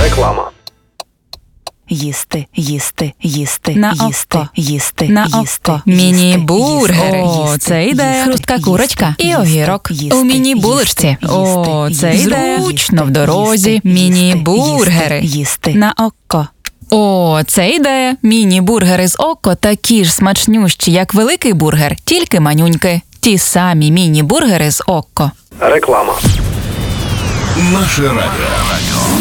Реклама. Їсти, їсти, їсти, На їсти, око. їсти, На їсти, око. їсти, Міні-бургер. їсти, О, їсти, це ідея. їсти, Хрустка їсти, курочка і їсти, огірок. їсти, У міні-булочці. їсти, О, їсти, це їсти, ідея. їсти, Зручно в дорозі. їсти, Міні-бургери. їсти. На око. О, це ідея. Міні-бургери з око такі ж смачнющі, як великий бургер, тільки манюньки. Ті самі міні-бургери з око. Реклама. Наше радіо.